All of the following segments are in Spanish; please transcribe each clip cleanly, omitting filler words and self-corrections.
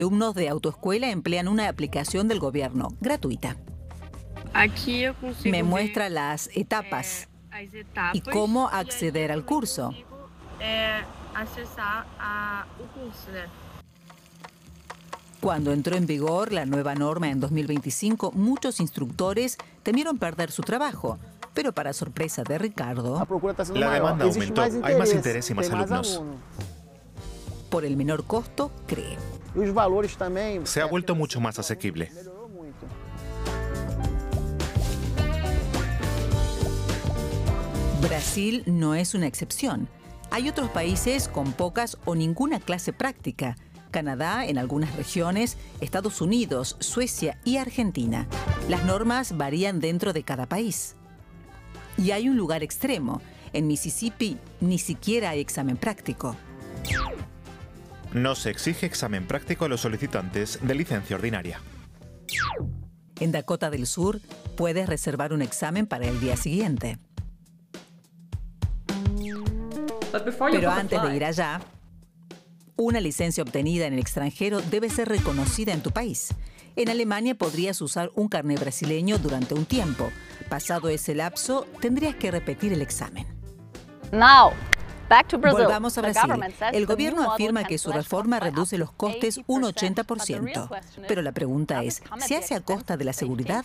Alumnos de autoescuela emplean una aplicación del gobierno, gratuita. Aquí yo consigo Me muestra las etapas y cómo acceder al curso. Accesar al curso. Cuando entró en vigor la nueva norma en 2025, muchos instructores temieron perder su trabajo. Pero para sorpresa de Ricardo, La demanda aumentó, hay más interés y más alumnos. por el menor costo, cree. Se ha vuelto mucho más asequible. Brasil no es una excepción. Hay otros países con pocas o ninguna clase práctica. Canadá en algunas regiones, Estados Unidos, Suecia y Argentina. Las normas varían dentro de cada país. Y hay un lugar extremo. En Mississippi ni siquiera hay examen práctico. No se exige examen práctico a los solicitantes de licencia ordinaria. En Dakota del Sur puedes reservar un examen para el día siguiente. Pero antes de ir allá, una licencia obtenida en el extranjero debe ser reconocida en tu país. En Alemania podrías usar un carné brasileño durante un tiempo. Pasado ese lapso, tendrías que repetir el examen. Volvamos a Brasil. El gobierno afirma que su reforma reduce los costes un 80%. Pero la pregunta es, ¿se hace a costa de la seguridad?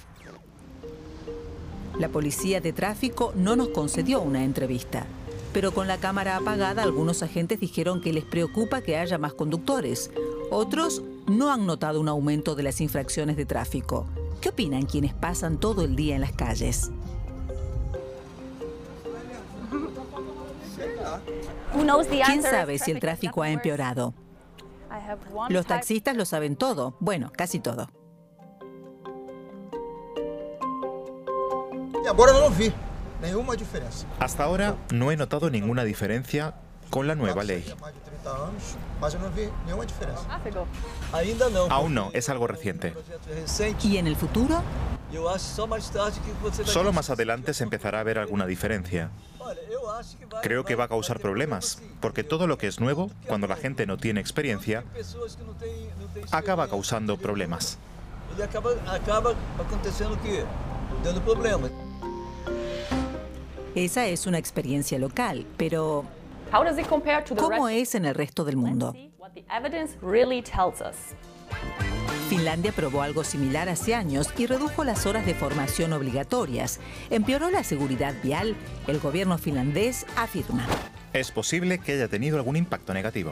La policía de tráfico no nos concedió una entrevista. Pero con la cámara apagada, algunos agentes dijeron que les preocupa que haya más conductores. Otros no han notado un aumento de las infracciones de tráfico. ¿Qué opinan quienes pasan todo el día en las calles? ¿Quién sabe si el tráfico ha empeorado? Los taxistas lo saben todo. Bueno, casi todo. Hasta ahora no he notado ninguna diferencia con la nueva ley. Aún no, es algo reciente. ¿Y en el futuro? Solo más adelante se empezará a ver alguna diferencia. Creo que va a causar problemas, porque todo lo que es nuevo, cuando la gente no tiene experiencia, acaba causando problemas. Esa es una experiencia local, pero ¿cómo es en el resto del mundo? Finlandia probó algo similar hace años y redujo las horas de formación obligatorias. ¿Empeoró la seguridad vial? El gobierno finlandés afirma. Es posible que haya tenido algún impacto negativo.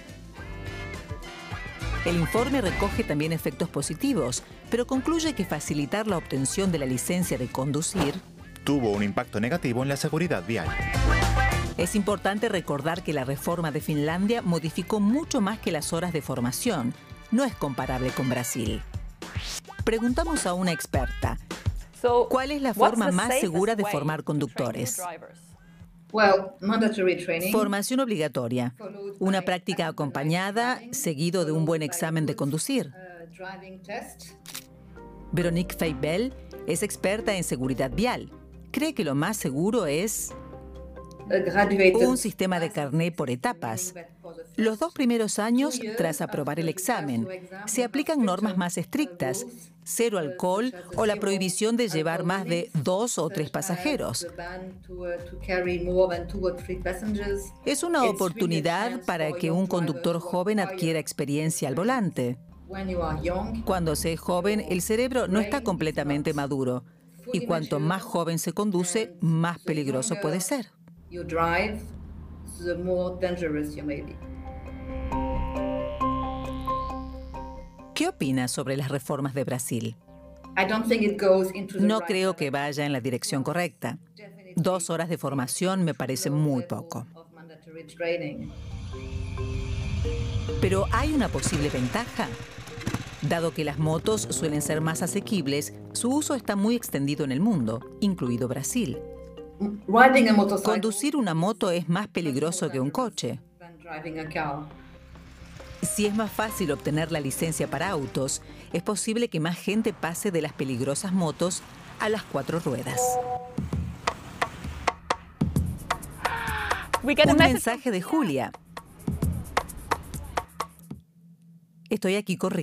El informe recoge también efectos positivos, pero concluye que facilitar la obtención de la licencia de conducir tuvo un impacto negativo en la seguridad vial. Es importante recordar que la reforma de Finlandia modificó mucho más que las horas de formación. No es comparable con Brasil. Preguntamos a una experta, ¿cuál es la forma más segura de formar conductores? Formación obligatoria, una práctica acompañada, seguido de un buen examen de conducir. Veronique Feibel es experta en seguridad vial. Cree que lo más seguro es un sistema de carné por etapas. Los 2 primeros años, tras aprobar el examen, se aplican normas más estrictas, 0 alcohol o la prohibición de llevar más de 2 o 3 pasajeros. Es una oportunidad para que un conductor joven adquiera experiencia al volante. Cuando se es joven, el cerebro no está completamente maduro. Y cuanto más joven se conduce, más peligroso puede ser. ¿Qué opinas sobre las reformas de Brasil? No creo que vaya en la dirección correcta. 2 horas de formación me parece muy poco. Pero ¿hay una posible ventaja? Dado que las motos suelen ser más asequibles, su uso está muy extendido en el mundo, incluido Brasil. Conducir una moto es más peligroso que un coche. Si es más fácil obtener la licencia para autos, es posible que más gente pase de las peligrosas motos a las 4 ruedas. Un mensaje de Julia. Estoy aquí corriendo.